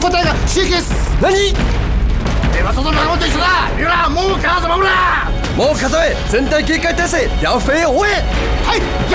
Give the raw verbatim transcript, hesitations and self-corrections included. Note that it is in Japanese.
答えが刺激です。 何？ では外の仲間と一緒だ。三浦、もう川を守るな。 もう片へ全体警戒態勢。ヤフェオエ。 はい。